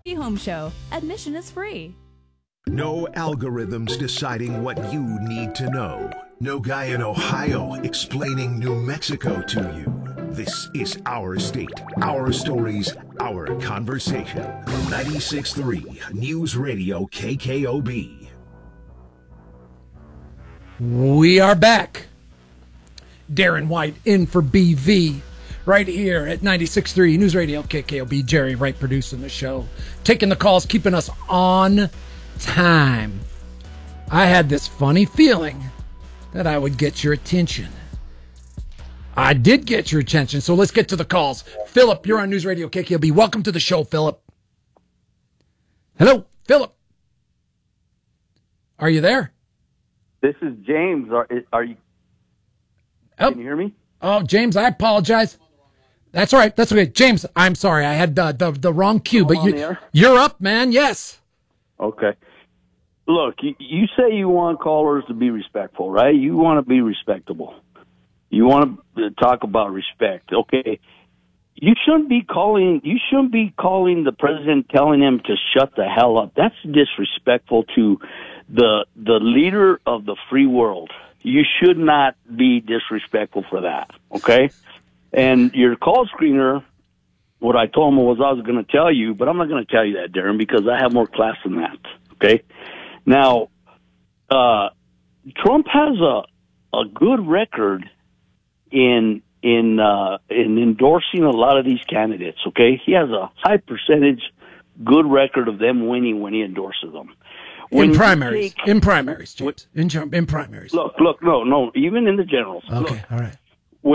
Home Show. Admission is free. No algorithms deciding what you need to know. No guy in Ohio explaining New Mexico to you. This is our state, our stories, our conversation. 96.3 News Radio KKOB. We are back. Darren White in for BV. Right here at 96.3 News Radio KKOB. Jerry Wright producing the show. Taking the calls, keeping us on time. I had this funny feeling that I would get your attention. I did get your attention, so let's get to the calls. Philip, you're on News Radio KKOB. Welcome to the show, Philip. Hello, Philip. Are you there? This is James. Are you? Oh. Can you hear me? Oh, James, I apologize. That's all right. That's okay. James, I'm sorry. I had the wrong cue, but you're up, man. Yes. Okay. Look, you say you want callers to be respectful, right? You want to be respectable. You want to talk about respect. Okay. You shouldn't be calling the president telling him to shut the hell up. That's disrespectful to the leader of the free world. You should not be disrespectful for that, okay? And your call screener, what I told him was I was going to tell you, but I'm not going to tell you that, Darren, because I have more class than that, okay? Now, Trump has a good record in endorsing a lot of these candidates, okay? He has a high percentage good record of them winning when he endorses them. In primaries, James. In primaries. Look, no, even in the generals. Okay, look, all right.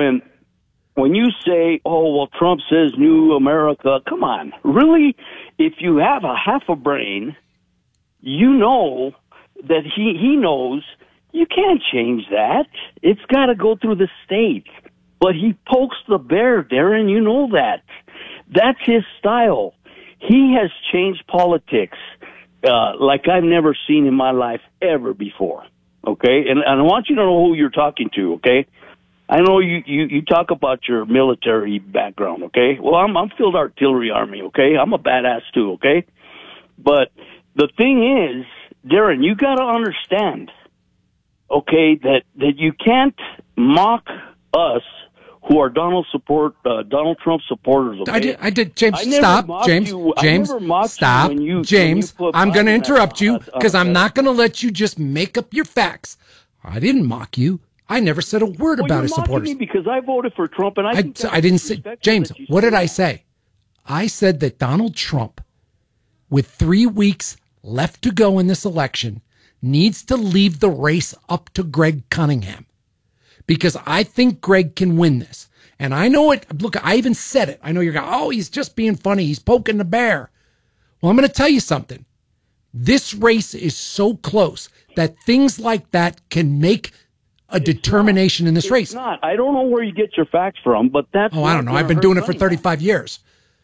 When you say, oh, well, Trump says New America, come on. Really? If you have a half a brain, you know that he knows you can't change that. It's got to go through the states. But he pokes the bear, Darren, you know that. That's his style. He has changed politics like I've never seen in my life ever before, okay? And I want you to know who you're talking to, okay? I know you talk about your military background, okay? Well, I'm Field Artillery Army, okay? I'm a badass too, okay? But the thing is, Darren, you got to understand, okay, that you can't mock us who are Donald Trump supporters. Okay? I did. James, stop. James, stop. James, I'm going to interrupt you because I'm not going to let you just make up your facts. I didn't mock you. I never said a word about his supporters. Me because I voted for Trump, and I didn't say. James, what did I say? I said that Donald Trump, with 3 weeks left to go in this election, needs to leave the race up to Greg Cunningham. Because I think Greg can win this. And I know it. Look, I even said it. I know you're going, oh, he's just being funny. He's poking the bear. Well, I'm going to tell you something. This race is so close that things like that can make a determination in this race. It's not. I don't know where you get your facts from, but that's... Oh, I don't know. I've been doing it for 35 years.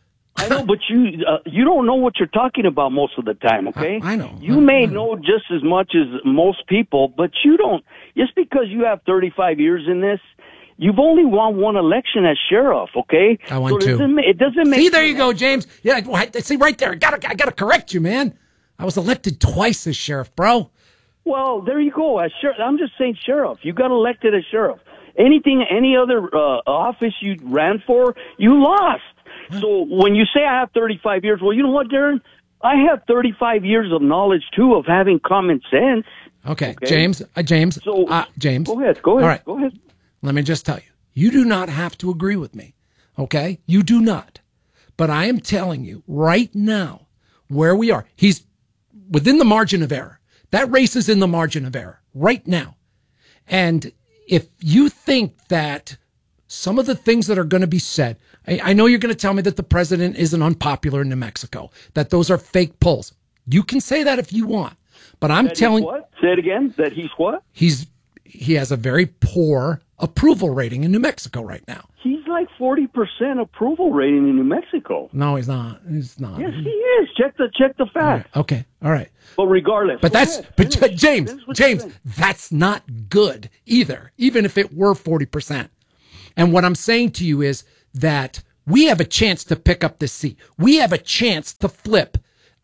I know, but you don't know what you're talking about most of the time, okay? I know. You may know just as much as most people, but you don't. Just because you have 35 years in this, you've only won one election as sheriff, okay? I won two. It doesn't make... See, there you go, James. Yeah, see, right there. I gotta correct you, man. I was elected twice as sheriff, bro. Well, there you go. As sheriff, I'm just saying sheriff. You got elected as sheriff. Any other office you ran for, you lost. So when you say I have 35 years, well, you know what, Darren? I have 35 years of knowledge, too, of having common sense. Okay. James. James. Go ahead. All right. Go ahead. Let me just tell you. You do not have to agree with me, okay? You do not. But I am telling you right now where we are. He's within the margin of error. That race is in the margin of error right now. And if you think that some of the things that are going to be said, I know you're going to tell me that the president isn't unpopular in New Mexico, that those are fake polls. You can say that if you want, but I'm telling you. What? Say it again. That he's what? He has a very poor approval rating in New Mexico right now. He's like 40% approval rating in New Mexico. No, he's not. He's not. Yes, he is. Check the facts. Right. Okay. All right. But regardless. But James, that's not good either, even if it were 40%. And what I'm saying to you is that we have a chance to pick up this seat. We have a chance to flip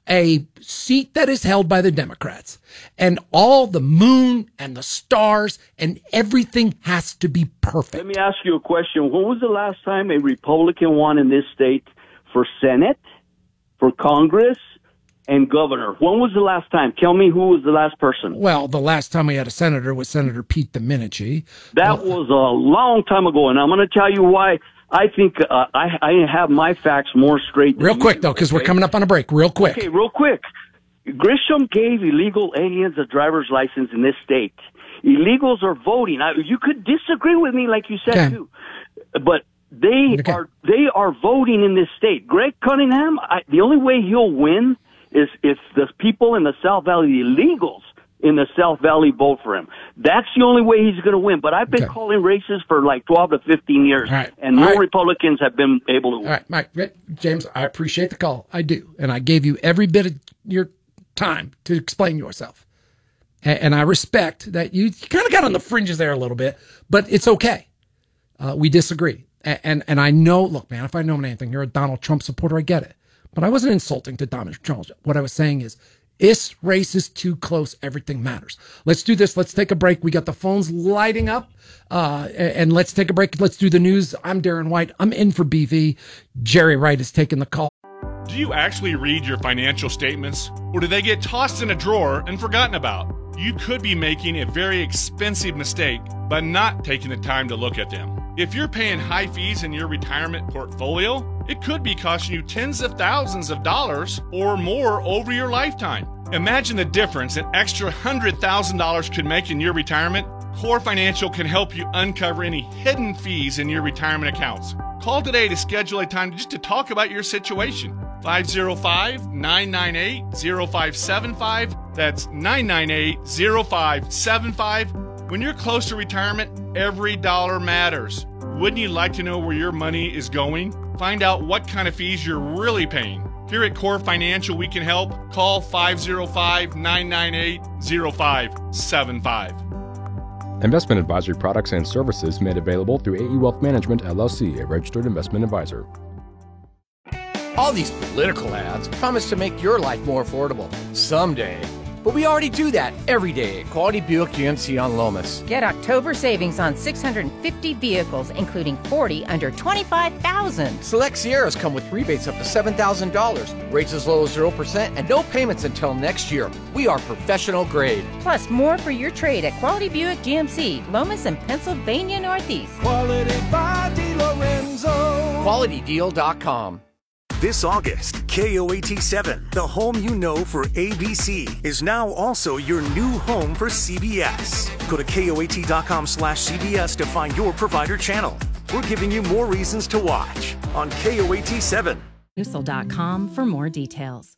a seat that is held by the Democrats, and all the moon and the stars and everything has to be perfect. Let me ask you a question. When was the last time a Republican won in this state for Senate, for Congress, and governor? When was the last time? Tell me who was the last person. Well, the last time we had a senator was Senator Pete Domenici. That was a long time ago, and I'm going to tell you why. I think I have my facts more straight. Real quick, though, because we're coming up on a break. Real quick. Okay, real quick. Grisham gave illegal aliens a driver's license in this state. Illegals are voting. You could disagree with me, like you said, too. But they are voting in this state. Greg Cunningham, the only way he'll win is if the people in the South Valley, the illegals in the South Valley, vote for him. That's the only way he's going to win. But I've been calling races for like 12 to 15 years, and no Republicans have been able to win. All right, Mike, James, I appreciate the call. I do. And I gave you every bit of your time to explain yourself. And I respect that you kind of got on the fringes there a little bit, but it's okay. We disagree. And I know, look, man, if I know anything, you're a Donald Trump supporter, I get it. But I wasn't insulting to Donald Trump. What I was saying is, this race is too close. Everything matters. Let's do this. Let's take a break. We got the phones lighting up. And let's take a break. Let's do the news. I'm Darren White. I'm in for BV. Jerry Wright is taking the call. Do you actually read your financial statements? Or do they get tossed in a drawer and forgotten about? You could be making a very expensive mistake by not taking the time to look at them. If you're paying high fees in your retirement portfolio, it could be costing you tens of thousands of dollars or more over your lifetime. Imagine the difference an extra $100,000 could make in your retirement. Core Financial can help you uncover any hidden fees in your retirement accounts. Call today to schedule a time just to talk about your situation. 505-998-0575. That's 998-0575. When you're close to retirement, every dollar matters. Wouldn't you like to know where your money is going? Find out what kind of fees you're really paying. Here at Core Financial, we can help. Call 505-998-0575. Investment advisory products and services made available through AE Wealth Management, LLC, a registered investment advisor. All these political ads promise to make your life more affordable someday. But we already do that every day at Quality Buick GMC on Lomas. Get October savings on 650 vehicles, including 40 under $25,000. Select Sierras come with rebates up to $7,000, rates as low as 0%, and no payments until next year. We are professional grade. Plus, more for your trade at Quality Buick GMC, Lomas and Pennsylvania Northeast. Quality by DiLorenzo. QualityDeal.com. This August, KOAT7, the home you know for ABC, is now also your new home for CBS. Go to KOAT.com/CBS to find your provider channel. We're giving you more reasons to watch on KOAT7. Newsel.com for more details.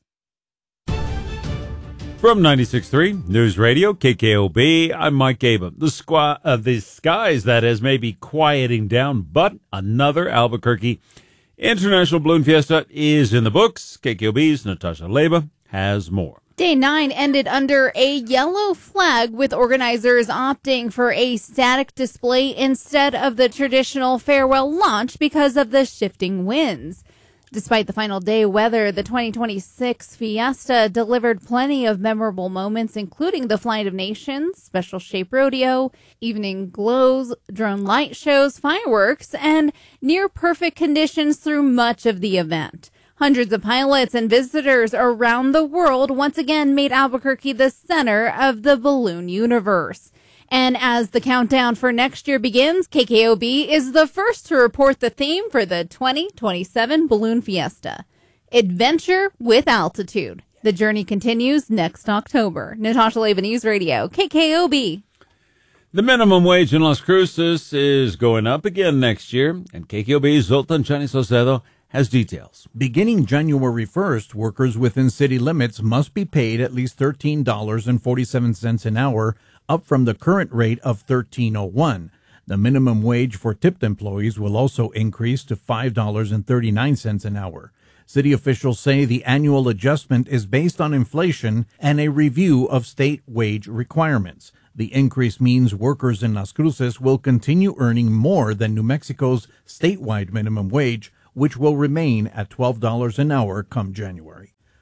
From 96.3 News Radio, KKOB, I'm Mike Aba. The skies, that is, may be quieting down, but another Albuquerque International Balloon Fiesta is in the books. KKOB's Natasha Leba has more. Day 9 ended under a yellow flag, with organizers opting for a static display instead of the traditional farewell launch because of the shifting winds. Despite the final day weather, the 2026 Fiesta delivered plenty of memorable moments, including the Flight of Nations, Special Shape Rodeo, evening glows, drone light shows, fireworks, and near-perfect conditions through much of the event. Hundreds of pilots and visitors around the world once again made Albuquerque the center of the balloon universe. And as the countdown for next year begins, KKOB is the first to report the theme for the 2027 Balloon Fiesta: Adventure with Altitude. The journey continues next October. Natasha Leba, News Radio, KKOB. The minimum wage in Las Cruces is going up again next year, and KKOB's Zoltan Chani Saucedo has details. Beginning January 1st, workers within city limits must be paid at least $13.47 an hour, up from the current rate of $13.01. The minimum wage for tipped employees will also increase to $5.39 an hour. City officials say the annual adjustment is based on inflation and a review of state wage requirements. The increase means workers in Las Cruces will continue earning more than New Mexico's statewide minimum wage, which will remain at $12 an hour come January.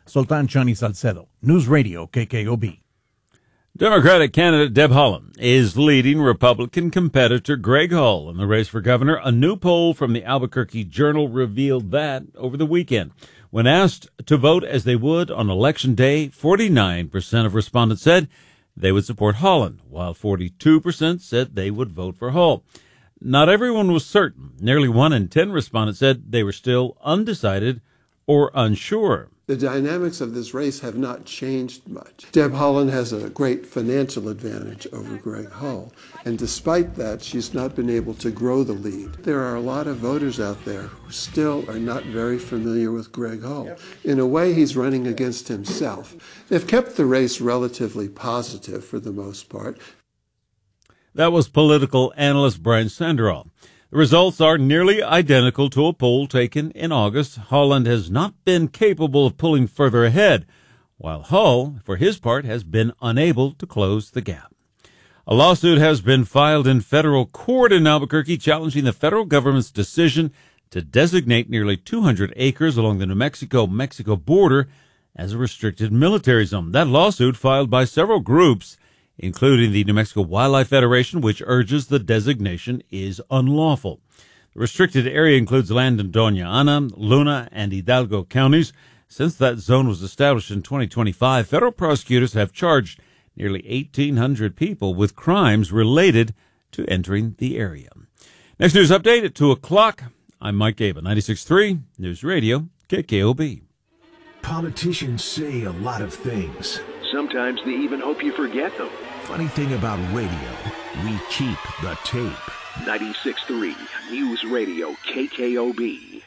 Sultan Chani Salcedo, News Radio KKOB. Democratic candidate Deb Haaland is leading Republican competitor Greg Hull in the race for governor. A new poll from the Albuquerque Journal revealed that over the weekend. When asked to vote as they would on Election Day, 49% of respondents said they would support Haaland, while 42% said they would vote for Hull. Not everyone was certain. Nearly 1 in 10 respondents said they were still undecided or unsure. The dynamics of this race have not changed much. Deb Haaland has a great financial advantage over Greg Hull, and despite that, she's not been able to grow the lead. There are a lot of voters out there who still are not very familiar with Greg Hull. In a way, he's running against himself. They've kept the race relatively positive for the most part. That was political analyst Brian Sandoral. The results are nearly identical to a poll taken in August. Haaland has not been capable of pulling further ahead, while Hull, for his part, has been unable to close the gap. A lawsuit has been filed in federal court in Albuquerque challenging the federal government's decision to designate nearly 200 acres along the New Mexico-Mexico border as a restricted military zone. That lawsuit, filed by several groups, including the New Mexico Wildlife Federation, which urges the designation is unlawful. The restricted area includes land in Doña Ana, Luna, and Hidalgo counties. Since that zone was established in 2025, federal prosecutors have charged nearly 1,800 people with crimes related to entering the area. Next news update at 2 o'clock. I'm Mike Gaba, 96.3 News Radio, KKOB. Politicians say a lot of things. Sometimes they even hope you forget them. Funny thing about radio, we keep the tape. 96.3 News Radio KKOB.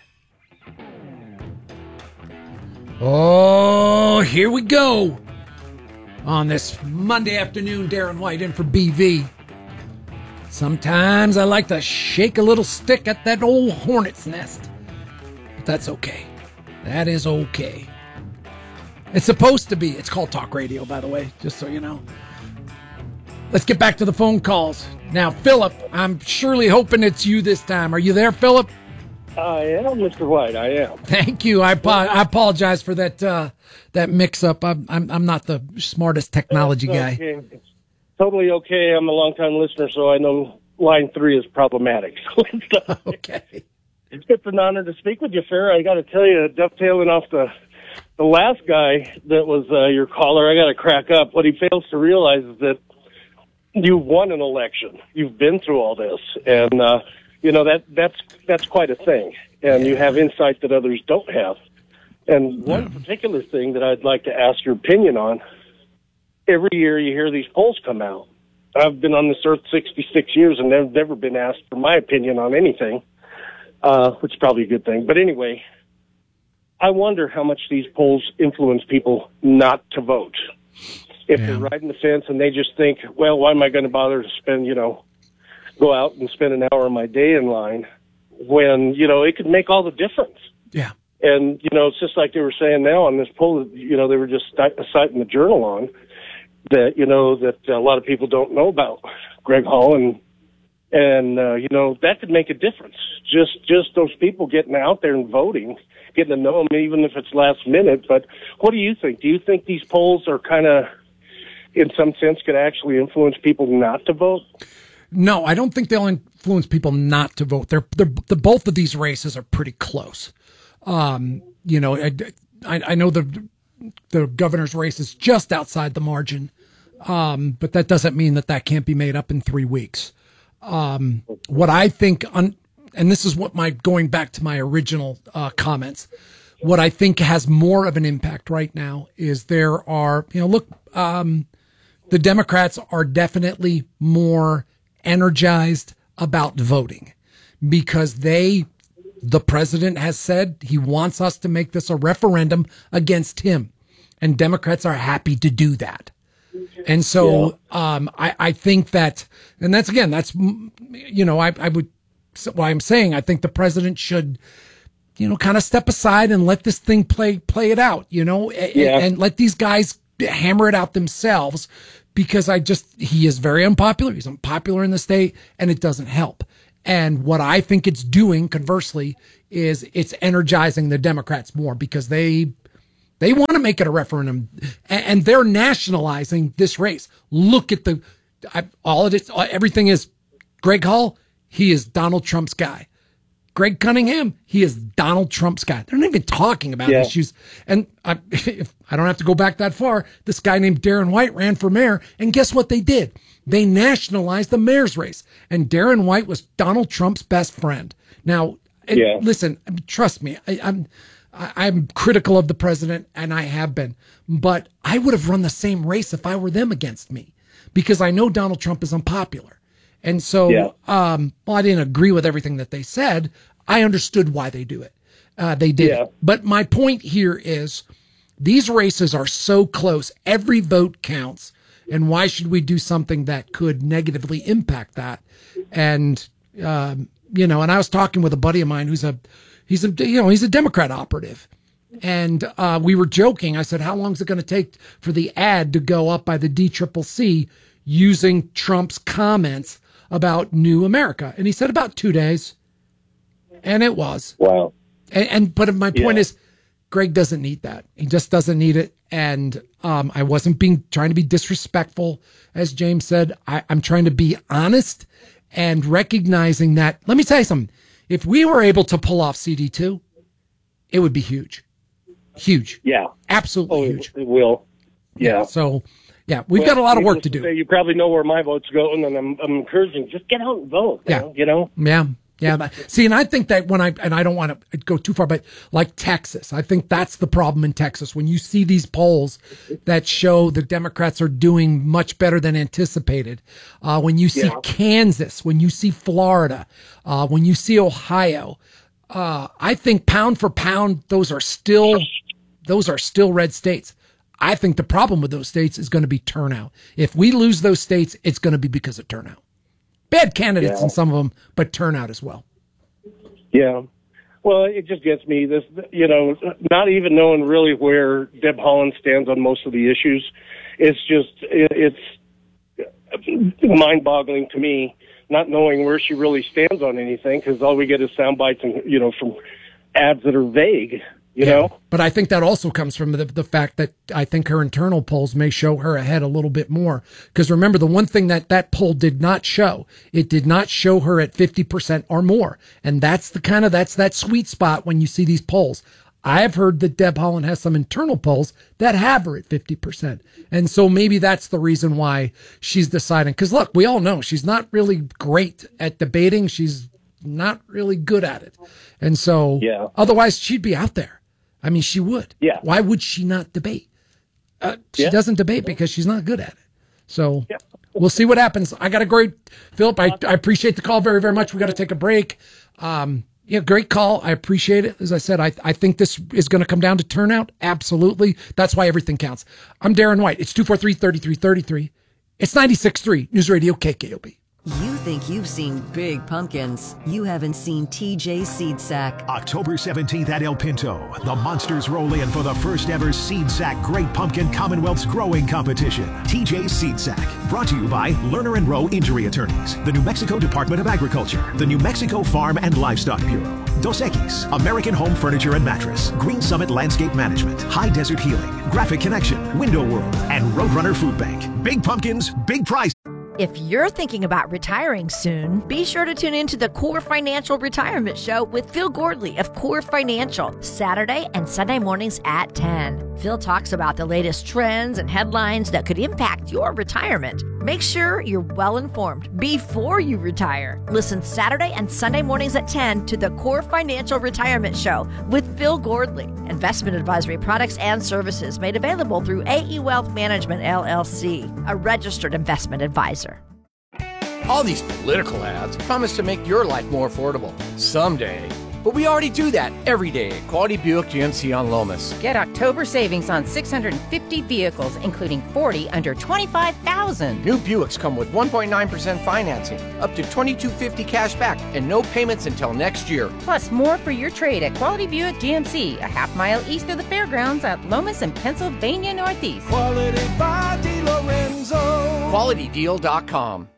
Oh, here we go. On this Monday afternoon, Darren White in for BV. Sometimes I like to shake a little stick at that old hornet's nest. But that's okay. That is okay. It's supposed to be. It's called talk radio, by the way, just so you know. Let's get back to the phone calls. Now, Philip, I'm surely hoping it's you this time. Are you there, Philip? I am, Mr. White. I am. Thank you. I apologize for that mix-up. I'm not the smartest technology guy. Okay. It's totally okay. I'm a long-time listener, so I know line 3 is problematic. Okay. It's an honor to speak with you, Farrah. I got to tell you, dovetailing off the last guy that was your caller, I got to crack up. What he fails to realize is that you won an election. You've been through all this, and that's quite a thing. And you have insight that others don't have. And one particular thing that I'd like to ask your opinion on: every year you hear these polls come out. I've been on this earth 66 years, and I've never been asked for my opinion on anything, which is probably a good thing. But anyway, I wonder how much these polls influence people not to vote. If they're riding the fence and they just think, well, why am I going to bother to spend, go out and spend an hour of my day in line when, it could make all the difference. Yeah. And, it's just like they were saying now on this poll, they were just citing the Journal on that, that a lot of people don't know about Greg Hull and that could make a difference. Just those people getting out there and voting, getting to know them, even if it's last minute. But what do you think? Do you think these polls are kind of, in some sense, could actually influence people not to vote? No, I don't think they'll influence people not to vote. Both of these races are pretty close. I know the governor's race is just outside the margin, but that doesn't mean that can't be made up in 3 weeks. What I think, and this is what going back to my original comments, what I think has more of an impact right now is there are, the Democrats are definitely more energized about voting because the president has said he wants us to make this a referendum against him, and Democrats are happy to do that. And so, I think that, and that's, what I'm saying, I think the president should, kind of step aside and let this thing play it out, and let these guys hammer it out themselves, because he is very unpopular. He's unpopular in the state, and it doesn't help. And what I think it's doing, conversely, is it's energizing the Democrats more because they They want to make it a referendum, and they're nationalizing this race. Look at everything is Greg Hall. He is Donald Trump's guy. Greg Cunningham, he is Donald Trump's guy. They're not even talking about issues. And if I don't have to go back that far, this guy named Darren White ran for mayor, and guess what they did? They nationalized the mayor's race, and Darren White was Donald Trump's best friend. Now, listen, trust me, I'm critical of the president, and I have been, but I would have run the same race if I were them against me, because I know Donald Trump is unpopular. And so, I didn't agree with everything that they said. I understood why they do it. They did. Yeah. But my point here is these races are so close. Every vote counts. And why should we do something that could negatively impact that? And, and I was talking with a buddy of mine he's a Democrat operative. And we were joking. I said, how long is it going to take for the ad to go up by the DCCC using Trump's comments about New America? And he said about 2 days. And it was. Wow. But my point is, Greg doesn't need that. He just doesn't need it. And I wasn't trying to be disrespectful, as James said. I'm trying to be honest and recognizing that. Let me tell you something. If we were able to pull off CD2, it would be huge. Huge. Yeah. Absolutely huge. It will. Yeah. So, we've got a lot of work to do. You probably know where my vote's going, and I'm encouraging, just get out and vote. Yeah. You know? Yeah. Yeah. See, and I think that I don't want to go too far, but like Texas, I think that's the problem in Texas. When you see these polls that show the Democrats are doing much better than anticipated, when you see Kansas, when you see Florida, when you see Ohio, I think pound for pound, those are still red states. I think the problem with those states is going to be turnout. If we lose those states, it's going to be because of turnout. Bad candidates in some of them, but turnout as well. Yeah. Well, it just gets me this, not even knowing really where Deb Haaland stands on most of the issues. It's mind-boggling to me, not knowing where she really stands on anything, because all we get is sound bites and, from ads that are vague. You know? But I think that also comes from the fact that I think her internal polls may show her ahead a little bit more. Because remember, the one thing that poll did not show, it did not show her at 50% or more. And that's that sweet spot when you see these polls. I've heard that Deb Haaland has some internal polls that have her at 50%. And so maybe that's the reason why she's deciding. Because look, we all know she's not really great at debating. She's not really good at it. And so otherwise she'd be out there. I mean, she would. Yeah. Why would she not debate? She doesn't debate because she's not good at it. So we'll see what happens. I got a great, Philip, I appreciate the call very, very much. We got to take a break. Great call. I appreciate it. As I said, I think this is going to come down to turnout. Absolutely. That's why everything counts. I'm Darren White. It's 243-3333. It's 96.3 News Radio KKOB. You think you've seen big pumpkins. You haven't seen TJ Seed Sack. October 17th at El Pinto, the Monsters roll in for the first ever Seed Sack Great Pumpkin Commonwealth's Growing Competition. TJ Seed Sack, brought to you by Lerner and Rowe Injury Attorneys, the New Mexico Department of Agriculture, the New Mexico Farm and Livestock Bureau, Dos Equis, American Home Furniture and Mattress, Green Summit Landscape Management, High Desert Healing, Graphic Connection, Window World, and Roadrunner Food Bank. Big pumpkins, big price. If you're thinking about retiring soon, be sure to tune in to the Core Financial Retirement Show with Phil Gordley of Core Financial, Saturday and Sunday mornings at 10. Phil talks about the latest trends and headlines that could impact your retirement. Make sure you're well informed before you retire. Listen Saturday and Sunday mornings at 10 to the Core Financial Retirement Show with Phil Gordley. Investment advisory products and services made available through AE Wealth Management, LLC, a registered investment advisor. All these political ads promise to make your life more affordable. Someday. But we already do that every day at Quality Buick GMC on Lomas. Get October savings on 650 vehicles, including 40 under $25,000. New Buicks come with 1.9% financing, up to $2,250 cash back, and no payments until next year. Plus, more for your trade at Quality Buick GMC, a half mile east of the fairgrounds at Lomas and Pennsylvania Northeast. Quality by DeLorenzo. QualityDeal.com.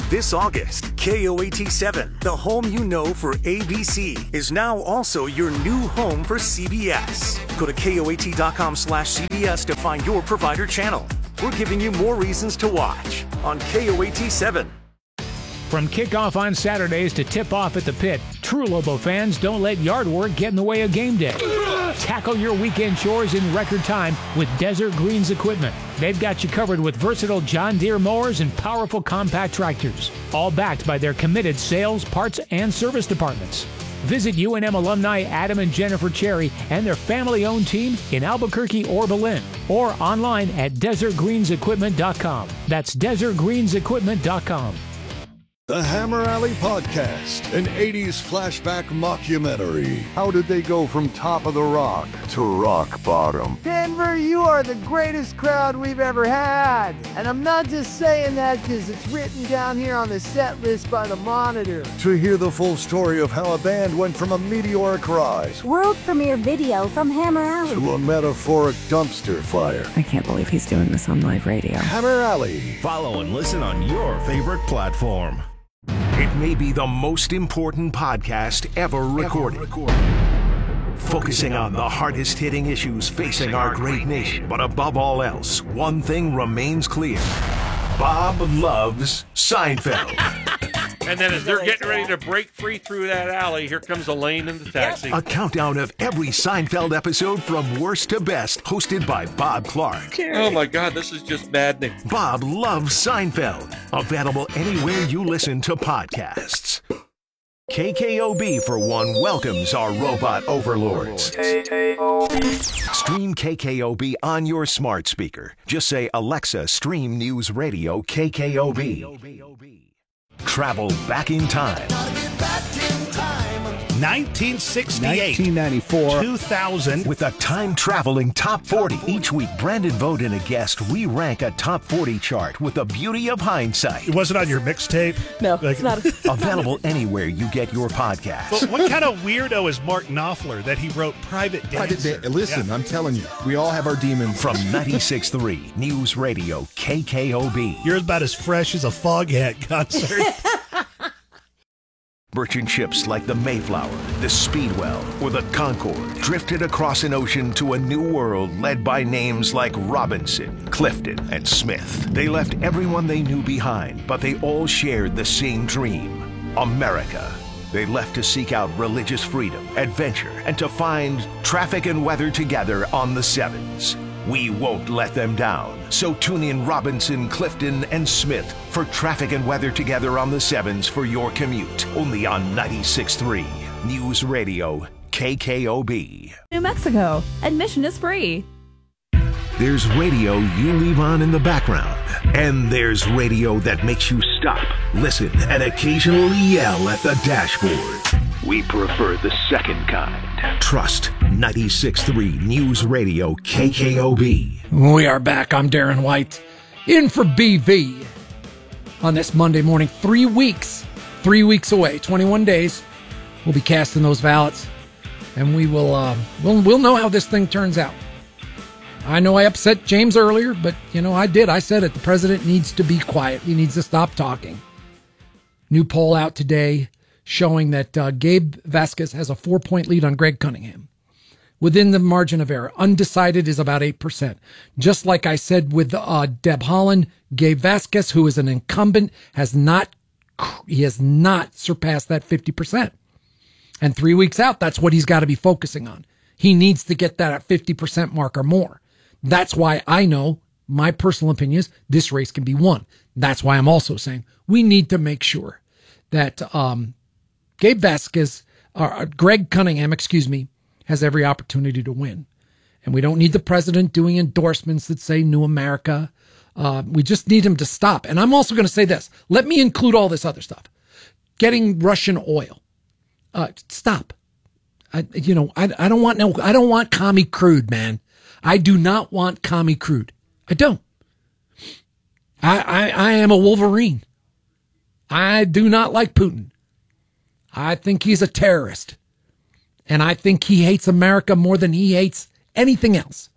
This August, KOAT7, the home you know for ABC, is now also your new home for CBS. Go to KOAT.com/CBS to find your provider channel. We're giving you more reasons to watch on KOAT7. From kickoff on Saturdays to tip-off at the pit, true Lobo fans don't let yard work get in the way of game day. Tackle your weekend chores in record time with Desert Greens equipment. They've got you covered with versatile John Deere mowers and powerful compact tractors, all backed by their committed sales, parts, and service departments. Visit UNM alumni Adam and Jennifer Cherry and their family-owned team in Albuquerque or Belen, or online at desertgreensequipment.com. That's desertgreensequipment.com. The Hammer Alley Podcast, an 80s flashback mockumentary. How did they go from top of the rock to rock bottom? Denver, you are the greatest crowd we've ever had. And I'm not just saying that because it's written down here on the set list by the Monitor. To hear the full story of how a band went from a meteoric rise world premiere video from Hammer Alley to a metaphoric dumpster fire. I can't believe he's doing this on live radio. Hammer Alley. Follow and listen on your favorite platform. It may be the most important podcast ever recorded. Focusing on the hardest-hitting issues facing our great nation. But above all else, one thing remains clear. Bob loves Seinfeld. And then as they're getting ready to break free through that alley, here comes Elaine in the taxi. A countdown of every Seinfeld episode from worst to best, hosted by Bob Clark. Oh my God, this is just maddening. Bob loves Seinfeld. Available anywhere you listen to podcasts. KKOB, for one, welcomes our robot overlords. Stream KKOB on your smart speaker. Just say, Alexa, stream News Radio KKOB. Travel back in time. 1968, 1994, 2000. With a time-traveling top 40. Each week, Brandon Vogt and a guest re-rank a top 40 chart with the beauty of hindsight. It wasn't on your mixtape? No, it's not. Available anywhere you get your podcasts. But what kind of weirdo is Mark Knopfler that he wrote Private Dancer? Listen, yeah. I'm telling you, we all have our demons. From 96.3 News Radio KKOB. You're about as fresh as a Foghat concert. Merchant ships like the Mayflower, the Speedwell, or the Concorde drifted across an ocean to a new world led by names like Robinson, Clifton, and Smith. They left everyone they knew behind, but they all shared the same dream: America. They left to seek out religious freedom, adventure, and to find traffic and weather together on the Sevens. We won't let them down. So tune in Robinson, Clifton, and Smith for traffic and weather together on the Sevens for your commute. Only on 96.3 News Radio KKOB. New Mexico. Admission is free. There's radio you leave on in the background. And there's radio that makes you stop, listen, and occasionally yell at the dashboard. We prefer the second kind. Trust 96.3 News Radio KKOB. We are back. I'm Darren White, in for BV on this Monday morning. 3 weeks away, 21 days. We'll be casting those ballots, and we will we'll know how this thing turns out. I know I upset James earlier, but I did. I said it. The president needs to be quiet. He needs to stop talking. New poll out today showing that Gabe Vasquez has a 4-point lead on Greg Cunningham within the margin of error. Undecided is about 8%. Just like I said with Deb Haaland, Gabe Vasquez, who is an incumbent, has not surpassed that 50%. And 3 weeks out, that's what he's got to be focusing on. He needs to get that at 50% mark or more. That's why I know, my personal opinion is, this race can be won. That's why I'm also saying we need to make sure that Gabe Vasquez, or Greg Cunningham, has every opportunity to win. And we don't need the president doing endorsements that say New America. We just need him to stop. And I'm also going to say this. Let me include all this other stuff. Getting Russian oil. Stop. I don't want commie crude, man. I do not want commie crude. I don't. I am a Wolverine. I do not like Putin. I think he's a terrorist. And I think he hates America more than he hates anything else.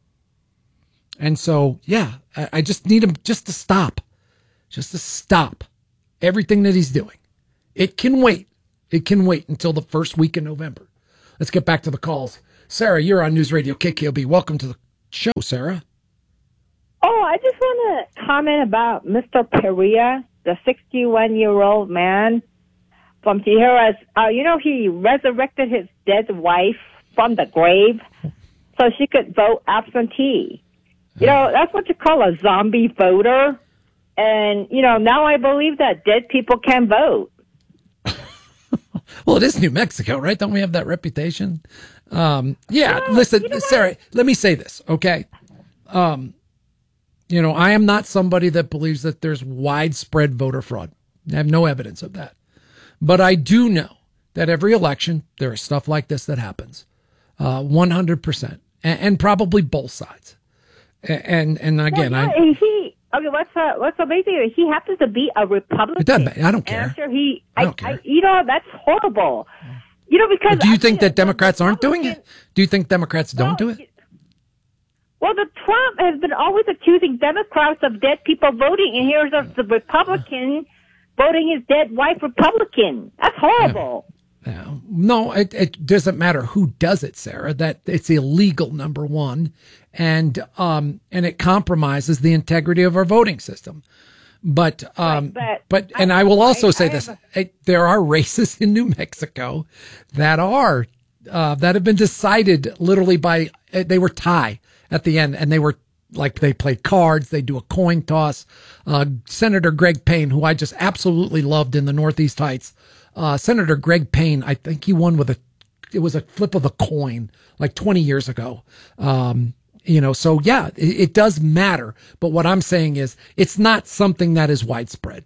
And so, yeah, I just need him just to stop. Just to stop. everything that he's doing. It can wait. It can wait until the first week in November. Let's get back to the calls. Sarah, you're on News Radio KKOB. Welcome to the show, Sarah. Oh, I just want to comment about Mr. Perea, the 61-year-old man from Tijeras. He resurrected his dead wife from the grave so she could vote absentee. That's what you call a zombie voter. And, now I believe that dead people can vote. Well, it is New Mexico, right? Don't we have that reputation? Listen, Sarah, let me say this, okay? I am not somebody that believes that there's widespread voter fraud. I have no evidence of that. But I do know that every election, there is stuff like this that happens. 100%. And probably both sides. And again, what's amazing? He happens to be a Republican. It doesn't matter. I don't care. I don't care. That's horrible. Because do you think that Democrats aren't doing it? Do you think Democrats don't do it? Well, the Trump has been always accusing Democrats of dead people voting, and here's the Republican voting his dead wife Republican. That's horrible. Yeah. No, it doesn't matter who does it, Sarah. That it's illegal, number one, and it compromises the integrity of our voting system. But I will also say this: there are races in New Mexico that have been decided literally by they were tie at the end, and they were like they played cards. They do a coin toss. Senator Greg Payne, who I just absolutely loved in the Northeast Heights. Senator Greg Payne, I think he won it was a flip of a coin like 20 years ago. So yeah, it does matter. But what I'm saying is it's not something that is widespread.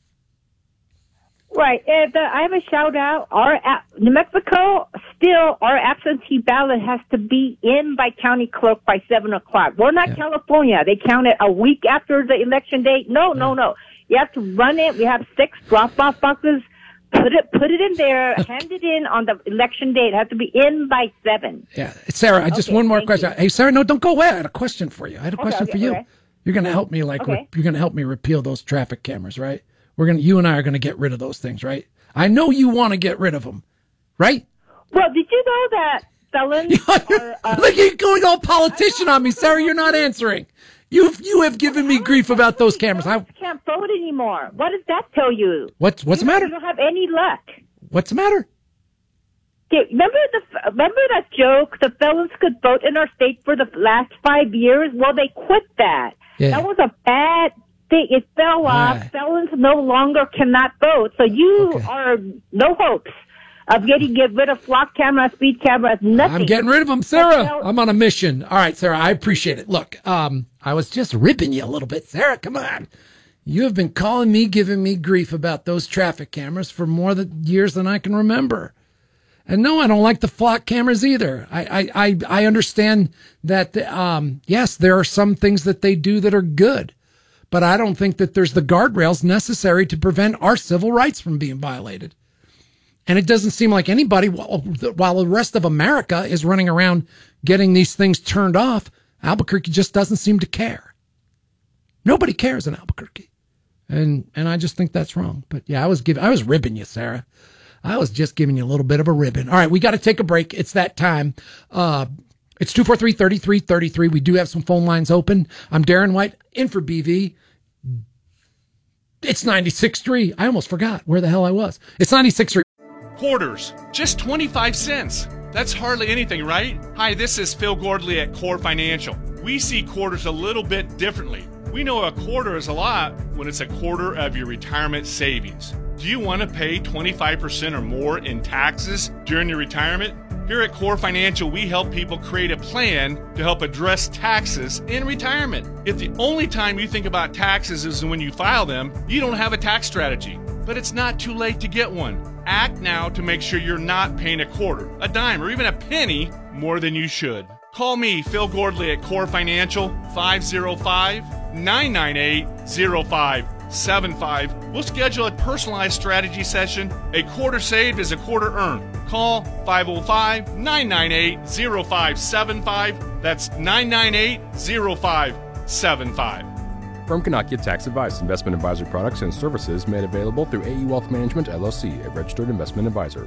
Right. I have a shout out. New Mexico, still our absentee ballot has to be in by county clerk by 7:00. We're not California. They count it a week after the election date. No. You have to run it. We have 6 drop-off boxes. Put it in there, hand it in on the election day. It has to be in by 7. Yeah. Sarah, one more question. Hey, Sarah, no, don't go away. I had a question for you. I had a question for you. Okay. You're going to help me you're going to help me repeal those traffic cameras, right? You and I are going to get rid of those things, right? I know you want to get rid of them, right? Well, did you know that felons Look, you're going all politician on me, Sarah. You're not answering. You have given me grief about those cameras. I can't vote anymore. What does that tell you? What's the matter? You don't have any luck. What's the matter? Okay, remember that joke? The felons could vote in our state for the last 5 years. Well, they quit that. Yeah. That was a bad thing. It fell off. Felons no longer cannot vote. So you are no hopes of get rid of flock cameras, speed cameras, nothing. I'm getting rid of them, Sarah. I'm on a mission. All right, Sarah, I appreciate it. Look, I was just ripping you a little bit. Sarah, come on. You have been calling me, giving me grief about those traffic cameras for more years than I can remember. And no, I don't like the flock cameras either. I understand that, yes, there are some things that they do that are good, but I don't think that there's the guardrails necessary to prevent our civil rights from being violated. And it doesn't seem like anybody, while the rest of America is running around getting these things turned off, Albuquerque just doesn't seem to care. Nobody cares in Albuquerque. And I just think that's wrong. But yeah, I was ribbing you, Sarah. I was just giving you a little bit of a ribbon. All right, we got to take a break. It's that time. It's 243-3333. We do have some phone lines open. I'm Darren White, in for BV. It's 96.3. I almost forgot where the hell I was. It's 96.3. Quarters, just 25 cents. That's hardly anything, right? Hi, this is Phil Gordley at Core Financial. We see quarters a little bit differently. We know a quarter is a lot when it's a quarter of your retirement savings. Do you want to pay 25% or more in taxes during your retirement? Here at Core Financial, we help people create a plan to help address taxes in retirement. If the only time you think about taxes is when you file them, you don't have a tax strategy. But it's not too late to get one. Act now to make sure you're not paying a quarter, a dime, or even a penny more than you should. Call me, Phil Gordley, at Core Financial, 505-998-0575. We'll schedule a personalized strategy session. A quarter saved is a quarter earned. Call 505-998-0575. That's 998-0575. firm cannot give tax advice. Investment advisory products and services made available through AE Wealth Management, LLC, a registered investment advisor.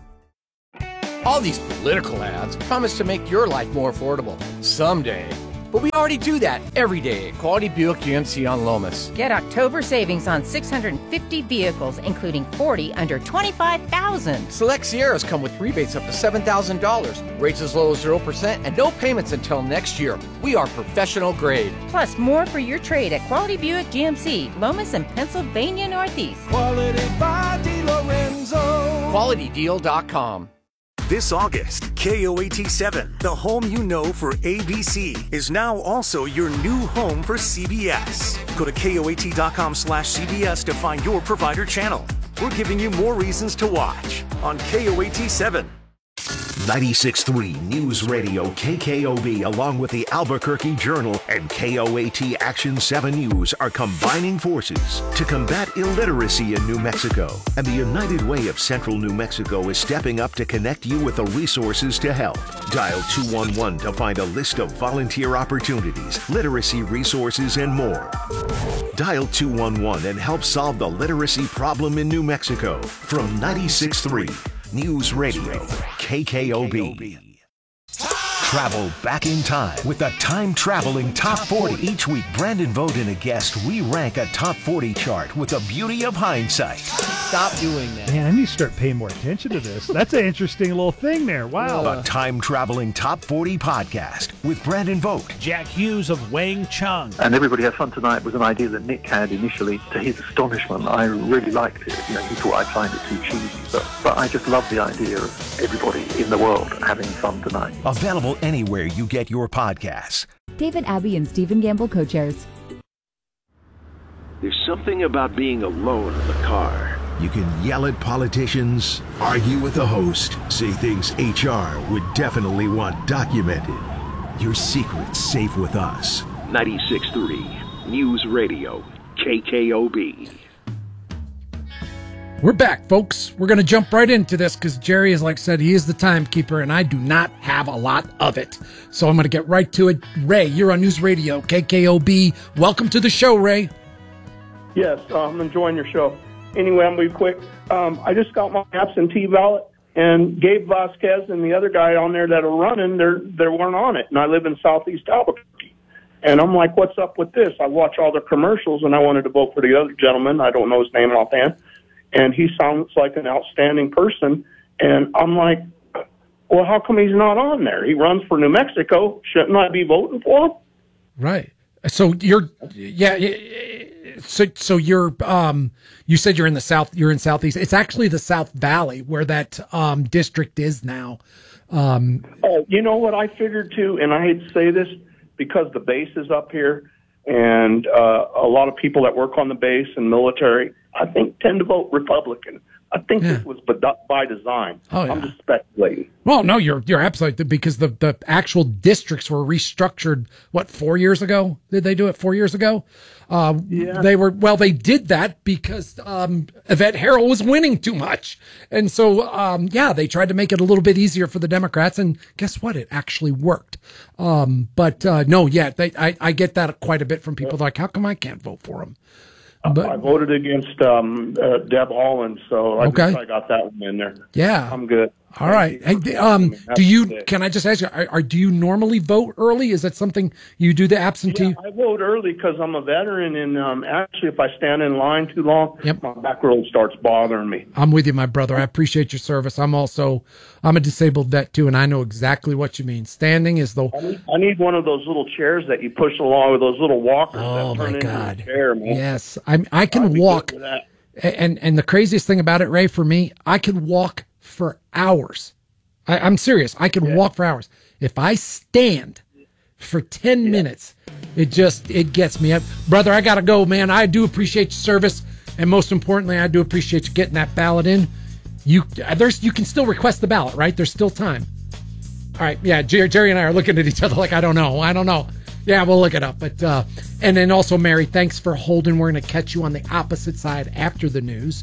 All these political ads promise to make your life more affordable someday. But we already do that every day at Quality Buick GMC on Lomas. Get October savings on 650 vehicles, including 40 under $25,000. Select Sierras come with rebates up to $7,000, rates as low as 0%, and no payments until next year. We are professional grade. Plus, more for your trade at Quality Buick GMC, Lomas and Pennsylvania Northeast. Quality by DiLorenzo. QualityDeal.com. This August, KOAT7, the home you know for ABC, is now also your new home for CBS. Go to KOAT.com/CBS to find your provider channel. We're giving you more reasons to watch on KOAT7. 96.3 News Radio KKOB, along with the Albuquerque Journal and KOAT Action 7 News, are combining forces to combat illiteracy in New Mexico. And the United Way of Central New Mexico is stepping up to connect you with the resources to help. Dial 211 to find a list of volunteer opportunities, literacy resources, and more. Dial 211 and help solve the literacy problem in New Mexico. From 96.3 News Radio KKOB. Travel back in time with the Time Traveling Top 40. Each week, Brandon Vogt and a guest, we rank a Top 40 chart with the beauty of hindsight. Stop doing that. Man, I need to start paying more attention to this. That's an interesting little thing there. Wow. The Time Traveling Top 40 podcast with Brandon Vogt. Jack Hughes of Wang Chung. And Everybody Has Fun Tonight was an idea that Nick had initially. To his astonishment, I really liked it. You know, he thought I'd find it too cheesy. But I just love the idea of everybody in the world having fun tonight. Available anywhere you get your podcasts. David Abbey and Stephen Gamble co-chairs. There's something about being alone in the car. You can yell at politicians, argue with the host, say things HR would definitely want documented. Your secret's safe with us. 96.3 News Radio KKOB. We're back, folks. We're going to jump right into this because Jerry, as like said, he is the timekeeper, and I do not have a lot of it. So I'm going to get right to it. Ray, you're on News Radio KKOB. Welcome to the show, Ray. Yes, I'm enjoying your show. Anyway, I'm going to be quick. I just got my absentee ballot, and Gabe Vasquez and the other guy on there that are running, they weren't on it, and I live in southeast Albuquerque. And I'm like, what's up with this? I watch all the commercials, and I wanted to vote for the other gentleman. I don't know his name offhand. And he sounds like an outstanding person. And I'm like, well, how come he's not on there? He runs for New Mexico. Shouldn't I be voting for him? Right. So you're, So you're, you said you're in the south. You're in southeast. It's actually the South Valley where that district is now. Oh, you know what I figured too, and I hate to say this because the base is up here, and a lot of people that work on the base and military, I think, tend to vote Republican. I think this was by design. Oh, yeah. I'm just speculating. Well, no, you're absolutely, because the actual districts were restructured, 4 years ago? Did they do it 4 years ago? They did that because Yvette Herrell was winning too much. And so, they tried to make it a little bit easier for the Democrats, and guess what? It actually worked. I get that quite a bit from people like, how come I can't vote for them? But I voted against Deb Haaland, so I got that one in there. Yeah, I'm good. All right. Hey, can I just ask you, do you normally vote early? Is that something you do, the absentee? Yeah, I vote early because I'm a veteran, and actually, if I stand in line too long, my back row starts bothering me. I'm with you, my brother. I appreciate your service. I'm a disabled vet too, and I know exactly what you mean. Standing is I need one of those little chairs that you push along with those little walkers. Oh, that turn my God. into a chair, man. Yes, I can walk. And the craziest thing about it, Ray, for me, I can walk for hours. I'm serious. I can walk for hours. If I stand for 10 minutes, it gets me up. Brother, I got to go, man. I do appreciate your service. And most importantly, I do appreciate you getting that ballot in. You can still request the ballot, right? There's still time. All right. Yeah. Jerry and I are looking at each other like, I don't know. Yeah, we'll look it up. But and then also, Mary, thanks for holding. We're going to catch you on the opposite side after the news.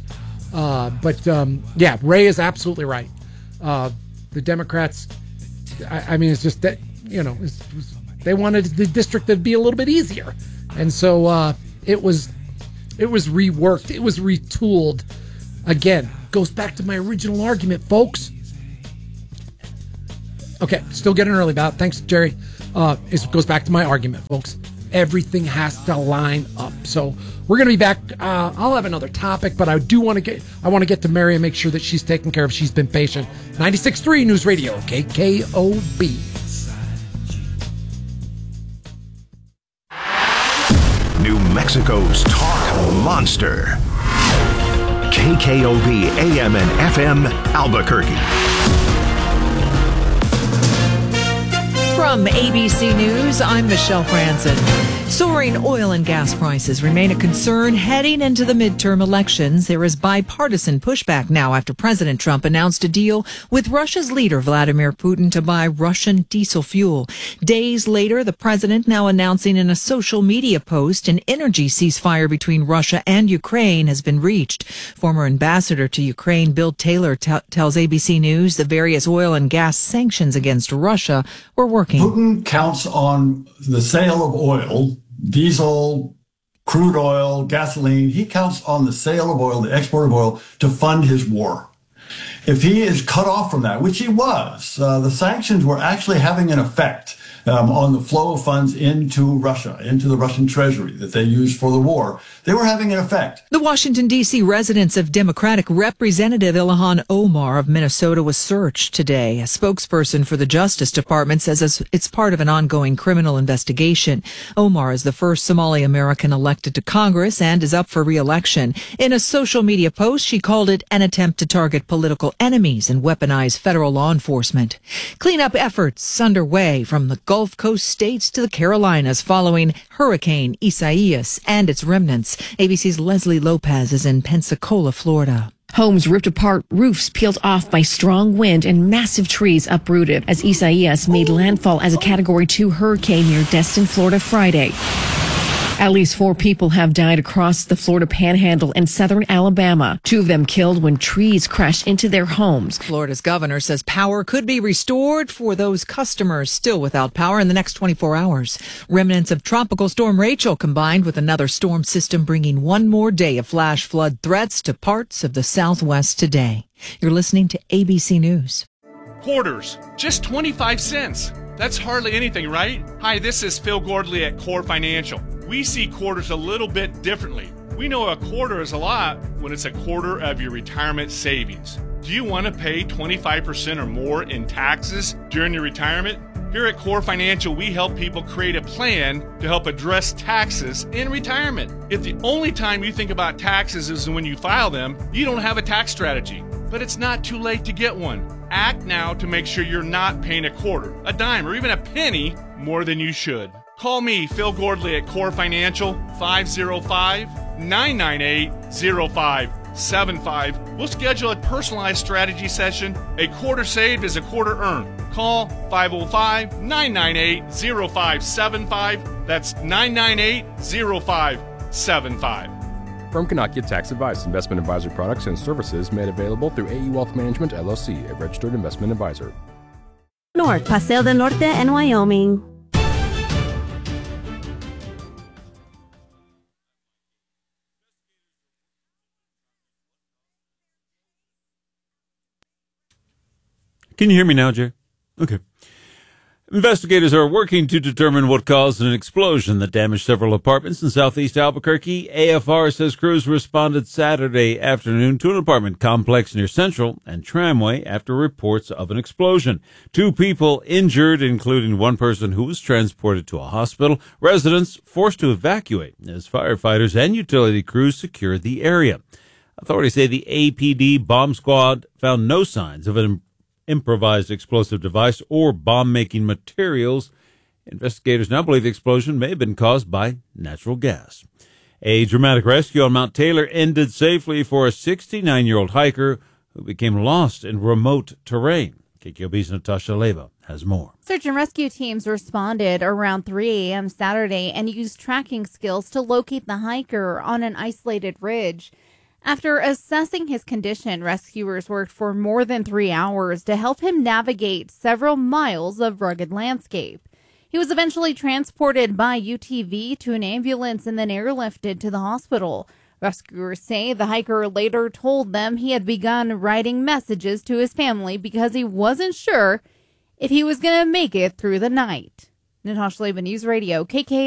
Ray is absolutely right. The Democrats, it's just that, they wanted the district to be a little bit easier. And so, It was reworked. It was retooled. Again, goes back to my original argument, folks. Okay, still getting early about it. Thanks, Jerry. It goes back to my argument, folks. Everything has to line up. So we're going to be back. I'll have another topic, but I want to get to Mary and make sure that she's taken care of. She's been patient. 96.3 News Radio, KKOB. New Mexico's talk monster. KKOB AM and FM Albuquerque. From ABC News, I'm Michelle Franzen. Soaring oil and gas prices remain a concern heading into the midterm elections. There is bipartisan pushback now after President Trump announced a deal with Russia's leader, Vladimir Putin, to buy Russian diesel fuel. Days later, the president now announcing in a social media post an energy ceasefire between Russia and Ukraine has been reached. Former ambassador to Ukraine, Bill Taylor, tells ABC News the various oil and gas sanctions against Russia were working. Putin counts on the sale of oil, diesel, crude oil, gasoline. He counts on the sale of oil, the export of oil, to fund his war. If he is cut off from that, which he was, the sanctions were actually having an effect on the flow of funds into Russia, into the Russian treasury that they used for the war. They were having an effect. The Washington, D.C. residence of Democratic Representative Ilhan Omar of Minnesota was searched today. A spokesperson for the Justice Department says it's part of an ongoing criminal investigation. Omar is the first Somali American elected to Congress and is up for re-election. In a social media post, she called it an attempt to target political enemies and weaponize federal law enforcement. Cleanup efforts underway from the Gulf Coast states to the Carolinas following Hurricane Isaias and its remnants. ABC's Leslie Lopez is in Pensacola, Florida. Homes ripped apart, roofs peeled off by strong wind, and massive trees uprooted as Isaias made landfall as a Category 2 hurricane near Destin, Florida, Friday. At least 4 people have died across the Florida Panhandle and southern Alabama. 2 of them killed when trees crashed into their homes. Florida's governor says power could be restored for those customers still without power in the next 24 hours. Remnants of Tropical Storm Rachel combined with another storm system bringing one more day of flash flood threats to parts of the Southwest today. You're listening to ABC News. Quarters, just 25 cents. That's hardly anything, right? Hi, this is Phil Gordley at Core Financial. We see quarters a little bit differently. We know a quarter is a lot when it's a quarter of your retirement savings. Do you want to pay 25% or more in taxes during your retirement? Here at Core Financial, we help people create a plan to help address taxes in retirement. If the only time you think about taxes is when you file them, you don't have a tax strategy. But it's not too late to get one. Act now to make sure you're not paying a quarter, a dime, or even a penny more than you should. Call me, Phil Gordley, at Core Financial, 505-998-0575. We'll schedule a personalized strategy session. A quarter saved is a quarter earned. Call 505-998-0575. That's 998-0575. Firm cannot get tax advice. Investment advisory products and services made available through AE Wealth Management, LLC, a registered investment advisor. North, Paseo del Norte en Wyoming. Can you hear me now, Jay? Okay. Investigators are working to determine what caused an explosion that damaged several apartments in southeast Albuquerque. AFR says crews responded Saturday afternoon to an apartment complex near Central and Tramway after reports of an explosion. 2 people injured, including one person who was transported to a hospital. Residents forced to evacuate as firefighters and utility crews secured the area. Authorities say the APD bomb squad found no signs of an improvised explosive device or bomb-making materials. Investigators now believe the explosion may have been caused by natural gas. A dramatic rescue on Mount Taylor ended safely for a 69-year-old hiker who became lost in remote terrain. KQOB's Natasha Leva has more. Search and rescue teams responded around 3 a.m. Saturday and used tracking skills to locate the hiker on an isolated ridge. After assessing his condition, rescuers worked for more than 3 hours to help him navigate several miles of rugged landscape. He was eventually transported by UTV to an ambulance and then airlifted to the hospital. Rescuers say the hiker later told them he had begun writing messages to his family because he wasn't sure if he was going to make it through the night. Natasha Leba, News Radio, KK.